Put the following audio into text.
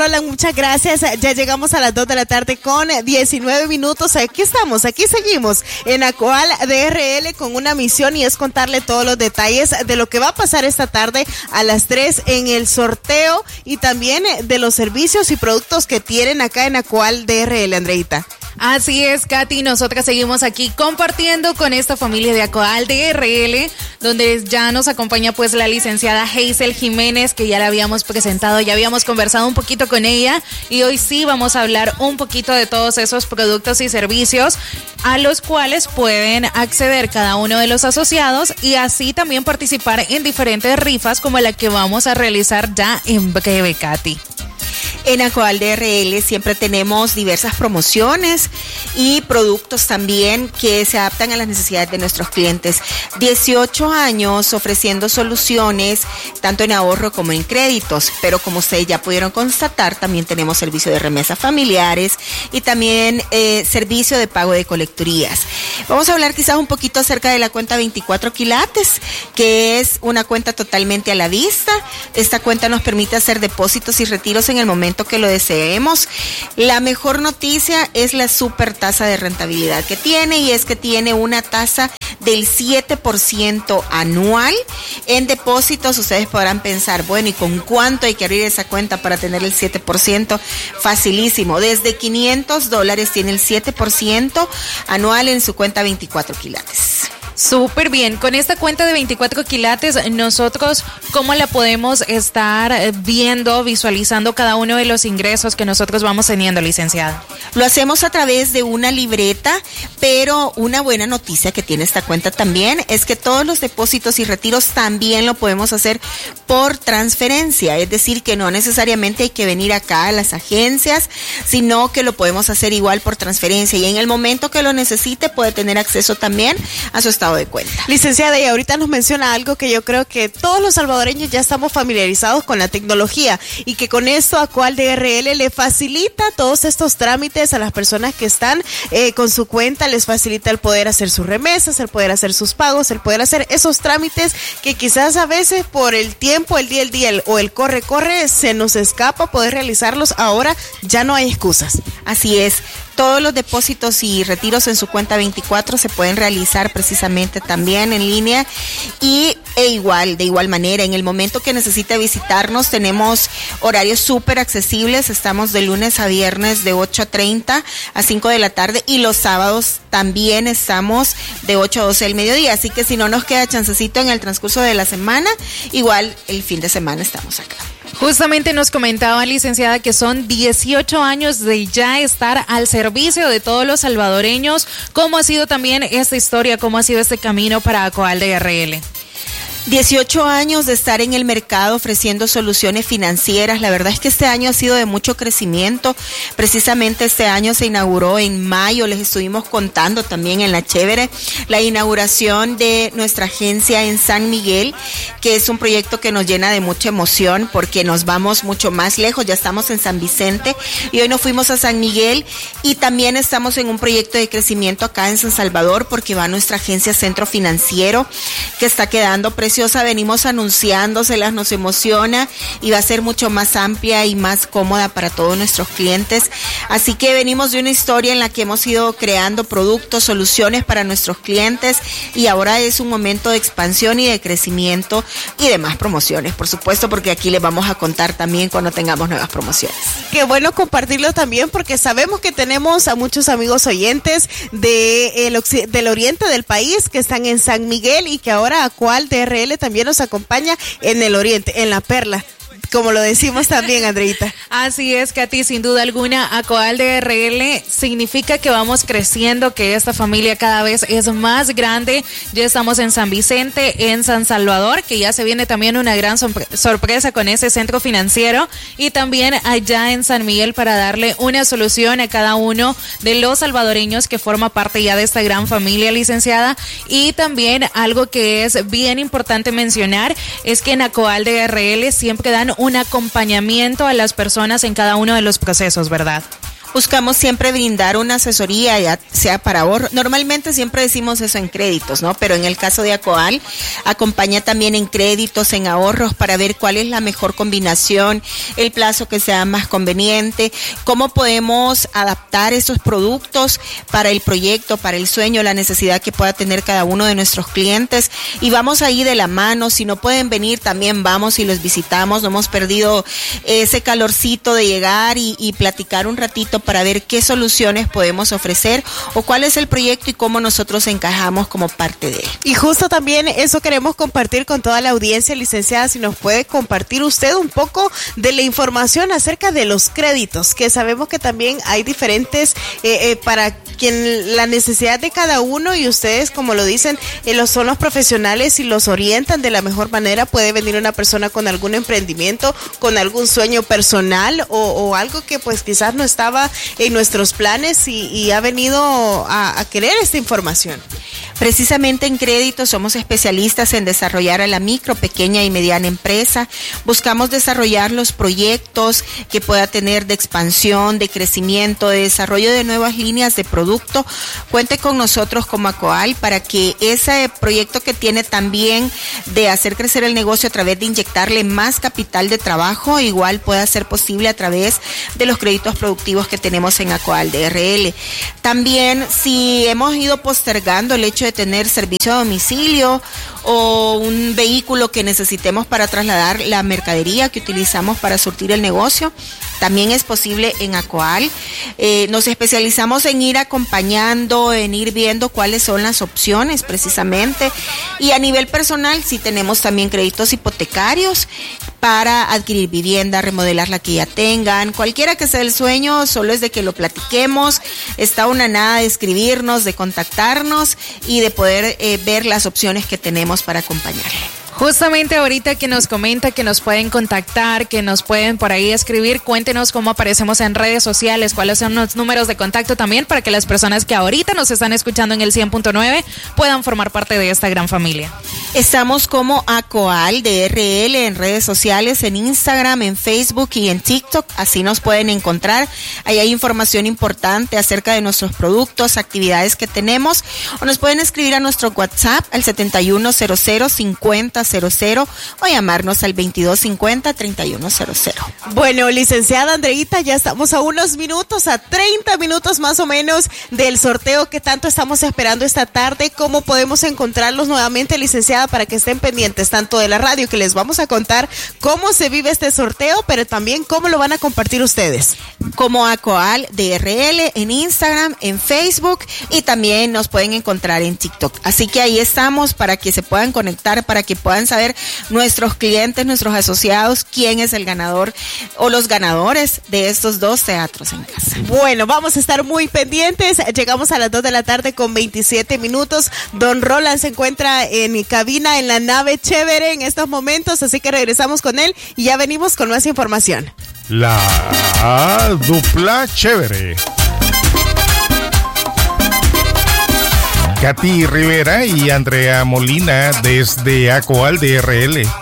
Roland, muchas gracias. Ya llegamos a las 2 de la tarde con 19 minutos. Aquí estamos, aquí seguimos en Acoal DRL con una misión y es contarle todos los detalles de lo que va a pasar esta tarde a las 3 en el sorteo y también de los servicios y productos que tienen acá en Acoal DRL, Andreita. Así es, Katy, nosotras seguimos aquí compartiendo con esta familia de Acoal DRL, donde ya nos acompaña pues la licenciada Hazel Jiménez, que ya la habíamos presentado, ya habíamos conversado un poquito con ella y hoy sí vamos a hablar un poquito de todos esos productos y servicios a los cuales pueden acceder cada uno de los asociados y así también participar en diferentes rifas como la que vamos a realizar ya en breve, Katy. En Acoal DRL siempre tenemos diversas promociones y productos también que se adaptan a las necesidades de nuestros clientes. 18 años ofreciendo soluciones tanto en ahorro como en créditos, pero como ustedes ya pudieron constatar, también tenemos servicio de remesas familiares y también servicio de pago de colecturías. Vamos a hablar quizás un poquito acerca de la cuenta 24 quilates, que es una cuenta totalmente a la vista. Esta cuenta nos permite hacer depósitos y retiros en el momento que lo deseemos. La mejor noticia es la super tasa de rentabilidad que tiene y es que tiene una tasa del 7% anual en depósitos. Ustedes podrán pensar, bueno, ¿y con cuánto hay que abrir esa cuenta para tener el 7%? Facilísimo, desde $500 tiene el 7% anual en su cuenta 24 quilates. Súper bien, con esta cuenta de 24 quilates, nosotros, ¿cómo la podemos estar viendo, visualizando cada uno de los ingresos que nosotros vamos teniendo, licenciada? Lo hacemos a través de una libreta, pero una buena noticia que tiene esta cuenta también es que todos los depósitos y retiros también lo podemos hacer por transferencia, es decir, que no necesariamente hay que venir acá a las agencias, sino que lo podemos hacer igual por transferencia y en el momento que lo necesite puede tener acceso también a su estado de cuenta. Licenciada, y ahorita nos menciona algo que yo creo que todos los salvadoreños ya estamos familiarizados con la tecnología y que con esto Acoal DRL le facilita todos estos trámites a las personas que están con su cuenta, les facilita el poder hacer sus remesas, el poder hacer sus pagos, el poder hacer esos trámites que quizás a veces por el tiempo, el día o el corre se nos escapa poder realizarlos. Ahora ya no hay excusas. Así es. Todos los depósitos y retiros en su cuenta 24 se pueden realizar precisamente también en línea de igual manera. En el momento que necesite visitarnos tenemos horarios súper accesibles. Estamos de lunes a viernes de 8:30 a 5 de la tarde y los sábados también estamos de 8 a 12 del mediodía. Así que si no nos queda chancecito en el transcurso de la semana, igual el fin de semana estamos acá. Justamente nos comentaba, licenciada, que son 18 años de ya estar al servicio de todos los salvadoreños. ¿Cómo ha sido también esta historia? ¿Cómo ha sido este camino para Acoal DRL? 18 años de estar en el mercado ofreciendo soluciones financieras. La verdad es que este año ha sido de mucho crecimiento. Precisamente este año se inauguró en mayo, les estuvimos contando también en La Chévere, la inauguración de nuestra agencia en San Miguel, que es un proyecto que nos llena de mucha emoción porque nos vamos mucho más lejos. Ya estamos en San Vicente y hoy nos fuimos a San Miguel y también estamos en un proyecto de crecimiento acá en San Salvador porque va nuestra agencia Centro Financiero, que está quedando preciosa. Venimos anunciándoselas, nos emociona y va a ser mucho más amplia y más cómoda para todos nuestros clientes. Así que venimos de una historia en la que hemos ido creando productos, soluciones para nuestros clientes y ahora es un momento de expansión y de crecimiento y de más promociones, por supuesto, porque aquí les vamos a contar también cuando tengamos nuevas promociones. Qué bueno compartirlo también porque sabemos que tenemos a muchos amigos oyentes del oriente del país que están en San Miguel y que ahora Acoal DRL también nos acompaña en el oriente, en La Perla, como lo decimos también, Andreita. Así es, Katy, sin duda alguna, Acoal DRL significa que vamos creciendo, que esta familia cada vez es más grande. Ya estamos en San Vicente, en San Salvador, que ya se viene también una gran sorpresa con ese centro financiero, y también allá en San Miguel para darle una solución a cada uno de los salvadoreños que forma parte ya de esta gran familia, licenciada. Y también algo que es bien importante mencionar es que en Acoal DRL siempre dan un acompañamiento a las personas en cada uno de los procesos, ¿verdad? Buscamos siempre brindar una asesoría, ya sea para ahorro. Normalmente siempre decimos eso en créditos, ¿no? Pero en el caso de Acoal, acompaña también en créditos, en ahorros, para ver cuál es la mejor combinación, el plazo que sea más conveniente, cómo podemos adaptar esos productos para el proyecto, para el sueño, la necesidad que pueda tener cada uno de nuestros clientes. Y vamos ahí de la mano. Si no pueden venir, también vamos y los visitamos. No hemos perdido ese calorcito de llegar y platicar un ratito para ver qué soluciones podemos ofrecer o cuál es el proyecto y cómo nosotros encajamos como parte de él. Y justo también eso queremos compartir con toda la audiencia, licenciada, si nos puede compartir usted un poco de la información acerca de los créditos, que sabemos que también hay diferentes para quien la necesidad de cada uno, y ustedes, como lo dicen, son los profesionales y los orientan de la mejor manera. Puede venir una persona con algún emprendimiento, con algún sueño personal o algo que pues quizás no estaba en nuestros planes y ha venido a querer esta información. Precisamente en crédito somos especialistas en desarrollar a la micro, pequeña y mediana empresa. Buscamos desarrollar los proyectos que pueda tener de expansión, de crecimiento, de desarrollo de nuevas líneas de producto. Cuente con nosotros como Acoal para que ese proyecto que tiene también de hacer crecer el negocio a través de inyectarle más capital de trabajo, igual pueda ser posible a través de los créditos productivos que tenemos en Acoal DRL. También, si hemos ido postergando el hecho de tener servicio a domicilio o un vehículo que necesitemos para trasladar la mercadería que utilizamos para surtir el negocio, también es posible en Acoal. Nos especializamos en ir acompañando, en ir viendo cuáles son las opciones precisamente. Y a nivel personal, sí tenemos también créditos hipotecarios para adquirir vivienda, remodelar la que ya tengan, cualquiera que sea el sueño, solo es de que lo platiquemos. Está una nada de escribirnos, de contactarnos y de poder ver las opciones que tenemos para acompañarle. Justamente ahorita que nos comenta que nos pueden contactar, que nos pueden por ahí escribir, cuéntenos cómo aparecemos en redes sociales, cuáles son los números de contacto también para que las personas que ahorita nos están escuchando en el 100.9 puedan formar parte de esta gran familia. Estamos como Acoal DRL en redes sociales, en Instagram, en Facebook y en TikTok. Así nos pueden encontrar. Ahí hay información importante acerca de nuestros productos, actividades que tenemos. O nos pueden escribir a nuestro WhatsApp al 71005000 o llamarnos al 2250-3100. Bueno, licenciada Andreita, ya estamos a unos minutos, a 30 minutos más o menos del sorteo que tanto estamos esperando esta tarde. ¿Cómo podemos encontrarlos nuevamente, licenciada, para que estén pendientes tanto de la radio, que les vamos a contar cómo se vive este sorteo, pero también cómo lo van a compartir ustedes? Como Acoal DRL en Instagram, en Facebook, y también nos pueden encontrar en TikTok. Así que ahí estamos para que se puedan conectar, para que puedan saber nuestros clientes, nuestros asociados, quién es el ganador o los ganadores de estos 2 teatros en casa. Bueno, vamos a estar muy pendientes. Llegamos a las 2 de la tarde con 27 minutos. Don Roland se encuentra en cabina en la nave Chévere en estos momentos, así que regresamos con él y ya venimos con más información. La dupla Chévere. Katy Rivera y Andrea Molina desde Acoal DRL.